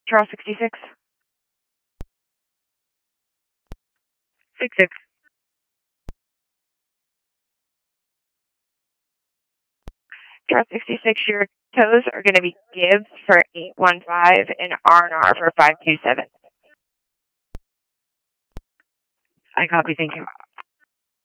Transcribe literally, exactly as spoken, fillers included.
Charles sixty-six. six six. Charles sixty-six, your toes are going to be Gibbs for eight one five and R and R for five two seven. I copy, thank you.